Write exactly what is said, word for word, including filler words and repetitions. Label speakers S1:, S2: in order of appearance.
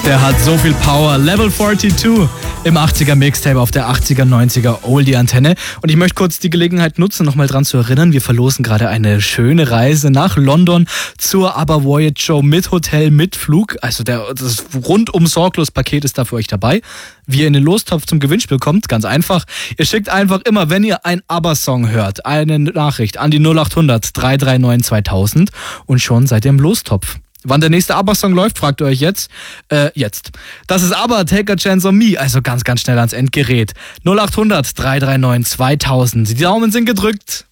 S1: Der hat so viel Power. Level zweiundvierzig im achtziger Mixtape auf der achtziger, neunziger Oldie-Antenne. Und ich möchte kurz die Gelegenheit nutzen, nochmal dran zu erinnern, wir verlosen gerade eine schöne Reise nach London zur ABBA Voyage Show mit Hotel, mit Flug. Also der, das rundum sorglos Paket ist da für euch dabei. Wie ihr in den Lostopf zum Gewinnspiel kommt, ganz einfach. Ihr schickt einfach immer, wenn ihr einen ABBA-Song hört, eine Nachricht an die null acht hundert, drei drei neun, zweitausend und schon seid ihr im Lostopf. Wann der nächste ABBA-Song läuft, fragt ihr euch jetzt. Äh, jetzt. Das ist ABBA, Take a Chance on Me, also ganz, ganz schnell ans Endgerät. null acht hundert, drei drei neun, zweitausend. Die Daumen sind gedrückt.